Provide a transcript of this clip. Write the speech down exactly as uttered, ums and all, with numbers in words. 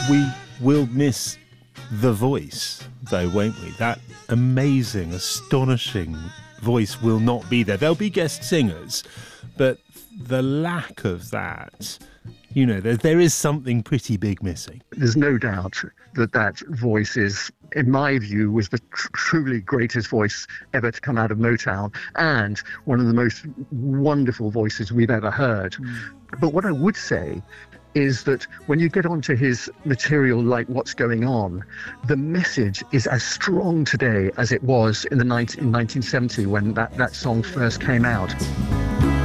We will miss the voice, though, won't we? That amazing, astonishing voice will not be there. There'll be guest singers, but the lack of that, you know, there, there is something pretty big missing. There's no doubt that that voice is, in my view, was the tr- truly greatest voice ever to come out of Motown, and one of the most wonderful voices we've ever heard. Mm. But what I would say is that when you get onto his material like What's Going On, the message is as strong today as it was in the nineteen, in nineteen seventy when that, that song first came out.